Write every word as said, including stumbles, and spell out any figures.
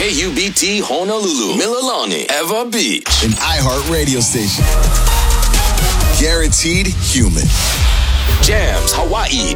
K U B T Honolulu, Mililani, Eva Beach. An iHeart radio station. Guaranteed human. Jams Hawaii,